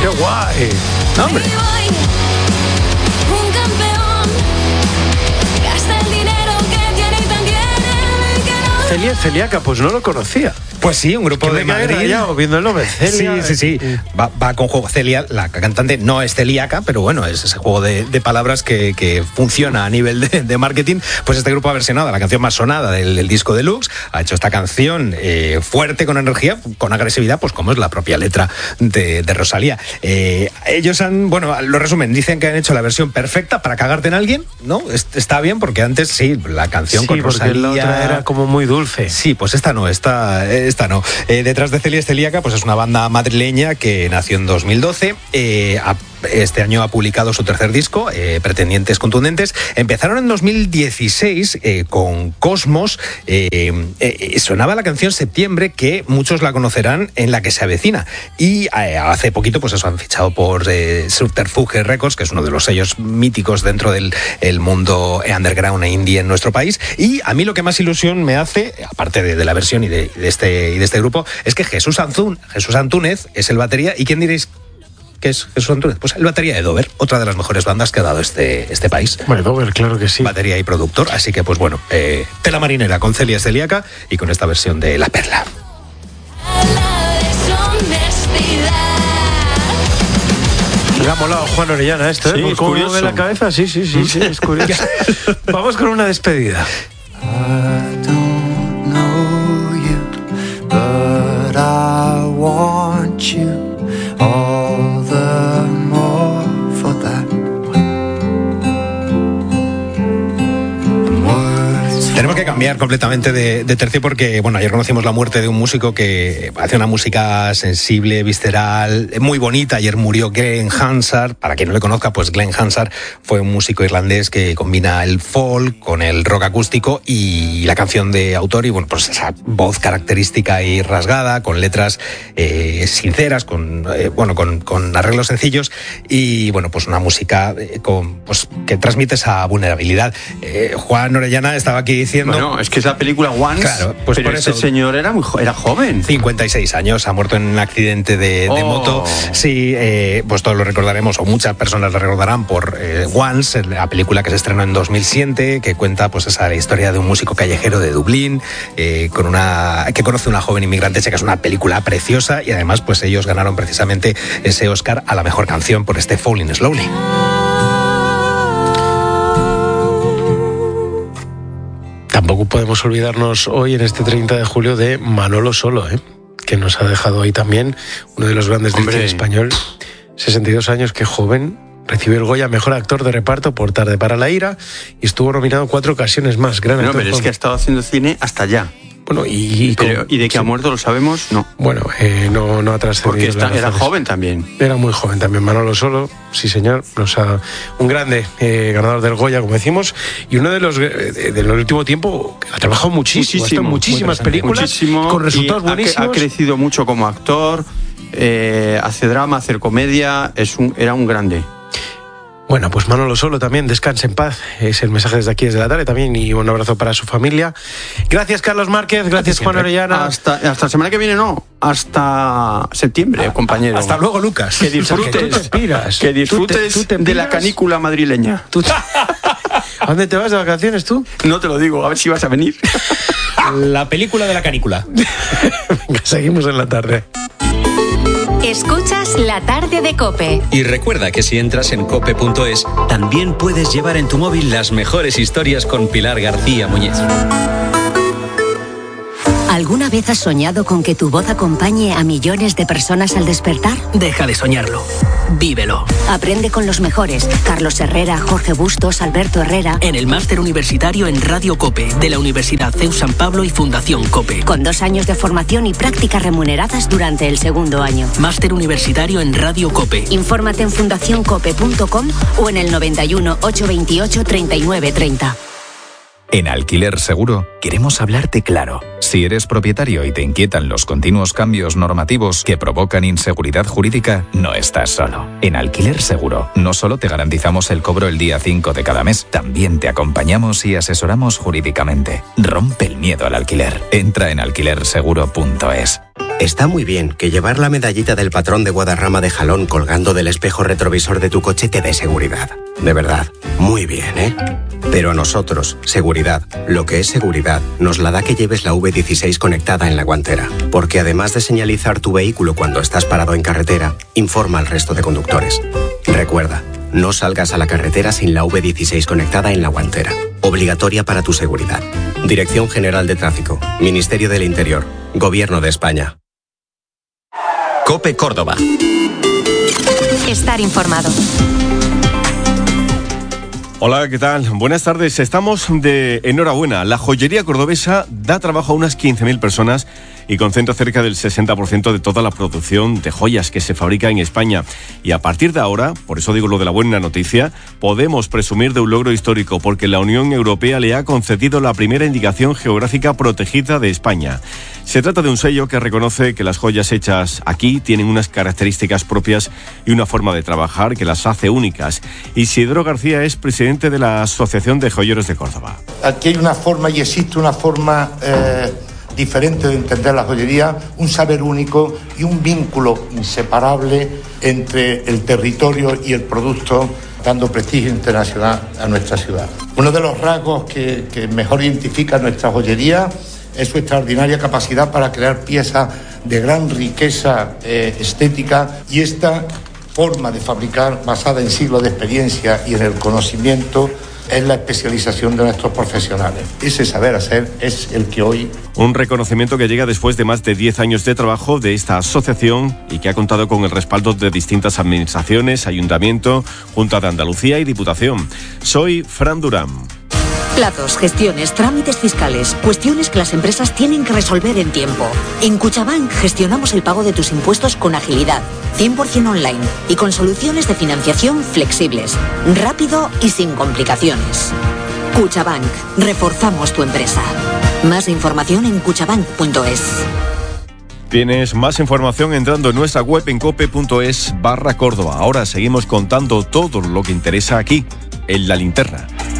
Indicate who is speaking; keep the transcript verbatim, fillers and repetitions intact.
Speaker 1: ¡Qué guay!
Speaker 2: No, hombre.
Speaker 3: Un campeón gasta el dinero que tiene y también el que no.
Speaker 1: Celia Celíaca, pues no lo conocía.
Speaker 2: Pues sí, un grupo de Madrid.
Speaker 1: Viendo el nombre, Celia.
Speaker 2: Sí, sí, sí. Va, va con juego. Celia, la cantante, no es celíaca, pero bueno, es ese juego de, de palabras que, que funciona a nivel de, de marketing. Pues este grupo ha versionado la canción más sonada del, del disco deluxe, ha hecho esta canción eh, fuerte, con energía, con agresividad, pues como es la propia letra de, de Rosalía. Eh, ellos han, bueno, lo resumen, dicen que han hecho la versión perfecta para cagarte en alguien, ¿no? Está bien, porque antes sí, la canción
Speaker 1: Sí,
Speaker 2: con Rosalía
Speaker 1: la otra era como muy dulce.
Speaker 2: Sí, pues esta no, esta, esta no. Eh, detrás de Celia Celíaca, pues es una banda madrileña que nació en dos mil doce. Eh, ha, este año ha publicado su tercer disco, eh, Pretendientes Contundentes. Empezaron en dos mil dieciséis eh, con Cosmos. Eh, eh, sonaba la canción Septiembre, que muchos la conocerán en La que se avecina. Y eh, hace poquito, pues eso, han fichado por eh, Subterfuge Records, que es uno de los sellos míticos dentro del el mundo underground e indie en nuestro país. Y a mí lo que más ilusión me hace, aparte de, de la versión y de, de este y de este grupo, es que Jesús Antún, Jesús Antúnez es el batería. ¿Y quién diréis que es Jesús Antúnez? Pues el batería de Dover, otra de las mejores bandas que ha dado este, este país.
Speaker 1: Bueno, Dover, claro que sí.
Speaker 2: Batería y productor, así que pues bueno, eh, tela marinera con Celia Celíaca y con esta versión de La Perla.
Speaker 1: Le ha molado a Juan Orellana esto, ¿eh?
Speaker 4: Sí,
Speaker 1: ¿Cómo
Speaker 4: curioso.
Speaker 1: mueve la cabeza? Sí, sí, sí, sí, es curioso. Vamos con una despedida.
Speaker 5: I don't know you, but I want you all the more for that.
Speaker 2: Tenemos que cambiar completamente de, de tercio porque, bueno, ayer conocimos la muerte de un músico que hace una música sensible, visceral, muy bonita. Ayer murió Glenn Hansard. Para quien no le conozca, pues Glenn Hansard fue un músico irlandés que combina el folk con el rock acústico y la canción de autor, y bueno, pues esa voz característica y rasgada, con letras eh, sinceras, con eh, bueno, con, con arreglos sencillos y bueno, pues una música eh, con, pues, que transmite esa vulnerabilidad. Eh, Juan Orellana estaba aquí diciendo...
Speaker 4: Bueno, es que es la película Once,
Speaker 2: Claro, pues
Speaker 4: pero
Speaker 2: por
Speaker 4: ese
Speaker 2: eso-
Speaker 4: señor era muy jo- era joven.
Speaker 2: cincuenta y seis años, ha muerto en un accidente de, de
Speaker 4: Oh.
Speaker 2: moto. Sí, eh, pues todos lo recordaremos, o muchas personas lo recordarán por eh, Once, la película que se estrenó en dos mil siete, que cuenta pues esa la historia de un músico callejero de Dublín, eh, con una que conoce a una joven inmigrante checa. Es una película preciosa y además pues ellos ganaron precisamente ese Oscar a la mejor canción por este Falling Slowly.
Speaker 1: Tampoco podemos olvidarnos hoy, en este treinta de julio, de Manolo Solo, ¿eh? Que nos ha dejado hoy también uno de los grandes del
Speaker 4: Hombre.
Speaker 1: cine español. sesenta y dos años, qué joven. Recibió el Goya Mejor Actor de Reparto por Tarde para la Ira y estuvo nominado cuatro ocasiones más. Gran
Speaker 4: No,
Speaker 1: actor
Speaker 4: pero es
Speaker 1: con-
Speaker 4: que ha estado haciendo cine hasta allá.
Speaker 1: Bueno, y, y con-
Speaker 4: Pero, ¿y de que ha muerto lo sabemos? No.
Speaker 1: Bueno, eh, no, no ha trascendido.
Speaker 4: Porque está-
Speaker 1: las
Speaker 4: era
Speaker 1: razones.
Speaker 4: joven también.
Speaker 1: Era muy joven también, Manolo Solo, sí señor, nos ha, un grande eh, ganador del Goya, como decimos, y uno de los eh, de- del último tiempo ha trabajado muchísimo, ha estado en muchísimas
Speaker 2: muy
Speaker 1: películas,
Speaker 4: Muchísimo.
Speaker 1: con resultados
Speaker 4: y ha,
Speaker 1: buenísimos.
Speaker 4: ha crecido mucho como actor, eh, hace drama, hace comedia, es un, era un grande.
Speaker 1: Bueno, pues Manolo Solo también, descanse en paz, es el mensaje desde aquí, desde la tarde también, y un abrazo para su familia. Gracias, Carlos Márquez, gracias, Juan Orellana.
Speaker 4: Hasta, hasta la semana que viene, no, hasta septiembre, compañero.
Speaker 2: Hasta luego, Lucas.
Speaker 4: Que
Speaker 1: Que tú
Speaker 4: disfrutes,
Speaker 1: te piras.
Speaker 4: que disfrutes
Speaker 1: Tú te- tú te
Speaker 4: de la
Speaker 1: piras.
Speaker 4: canícula madrileña.
Speaker 1: ¿Tú te- ¿A dónde te vas de vacaciones tú?
Speaker 4: No te lo digo, a ver si vas a venir.
Speaker 2: La película de la canícula.
Speaker 1: Venga, seguimos en la tarde.
Speaker 6: Escuchas La Tarde de COPE.
Speaker 7: Y recuerda que si entras en cope punto es, también puedes llevar en tu móvil las mejores historias con Pilar García Muñiz.
Speaker 6: ¿Alguna vez has soñado con que tu voz acompañe a millones de personas al despertar?
Speaker 8: Deja de soñarlo. Vívelo.
Speaker 6: Aprende con los mejores. Carlos Herrera, Jorge Bustos, Alberto Herrera.
Speaker 8: En el máster universitario en Radio COPE de la Universidad C E U San Pablo y Fundación COPE.
Speaker 6: Con dos años de formación y prácticas remuneradas durante el segundo año.
Speaker 8: Máster universitario en Radio COPE.
Speaker 6: Infórmate en fundación cope punto com o en el noventa y uno, ochocientos veintiocho, treinta y nueve treinta.
Speaker 9: En Alquiler Seguro queremos hablarte claro. Si eres propietario y te inquietan los continuos cambios normativos que provocan inseguridad jurídica, no estás solo. En Alquiler Seguro no solo te garantizamos el cobro el día cinco de cada mes, también te acompañamos y asesoramos jurídicamente. Rompe el miedo al alquiler. Entra en alquiler seguro punto es.
Speaker 10: Está muy bien que llevar la medallita del patrón de Guadarrama de Jalón colgando del espejo retrovisor de tu coche te dé seguridad. De verdad, muy bien, ¿eh? Pero a nosotros, seguridad, lo que es seguridad, nos la da que lleves la V dieciséis conectada en la guantera. Porque además de señalizar tu vehículo cuando estás parado en carretera, informa al resto de conductores. Recuerda, no salgas a la carretera sin la V dieciséis conectada en la guantera. Obligatoria para tu seguridad. Dirección General de Tráfico, Ministerio del Interior, Gobierno de España.
Speaker 7: COPE Córdoba.
Speaker 6: Estar informado.
Speaker 11: Hola, ¿qué tal? Buenas tardes. Estamos de enhorabuena. La joyería cordobesa da trabajo a unas quince mil personas y concentra cerca del sesenta por ciento de toda la producción de joyas que se fabrica en España. Y a partir de ahora, por eso digo lo de la buena noticia, podemos presumir de un logro histórico porque la Unión Europea le ha concedido la primera indicación geográfica protegida de España. Se trata de un sello que reconoce que las joyas hechas aquí tienen unas características propias y una forma de trabajar que las hace únicas. Isidro García es presidente de la Asociación de Joyeros de Córdoba.
Speaker 12: Aquí hay una forma y existe una forma eh, diferente de entender la joyería, un saber único y un vínculo inseparable entre el territorio y el producto, dando prestigio internacional a nuestra ciudad. Uno de los rasgos que, que mejor identifica nuestra joyería es su extraordinaria capacidad para crear piezas de gran riqueza eh, estética, y esta forma de fabricar basada en siglos de experiencia y en el conocimiento es la especialización de nuestros profesionales. Ese saber hacer es el que hoy...
Speaker 11: Un reconocimiento que llega después de más de diez años de trabajo de esta asociación y que ha contado con el respaldo de distintas administraciones, Ayuntamiento, Junta de Andalucía y Diputación. Soy Fran Durán.
Speaker 13: Plazos, gestiones, trámites fiscales, cuestiones que las empresas tienen que resolver en tiempo. En Cuchabank gestionamos el pago de tus impuestos con agilidad, cien por ciento online y con soluciones de financiación flexibles, rápido y sin complicaciones. Cuchabank, reforzamos tu empresa. Más información en cuchabank punto es.
Speaker 11: Tienes más información entrando en nuestra web en cope punto es barra Córdoba. Ahora seguimos contando todo lo que interesa aquí, en La Linterna.